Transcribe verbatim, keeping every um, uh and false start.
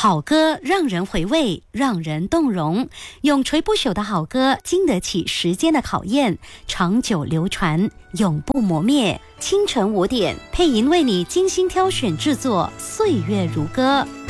好歌让人回味，让人动容，永垂不朽的好歌经得起时间的考验，长久流传，永不磨灭。清晨五点，配音为你精心挑选制作，岁月如歌。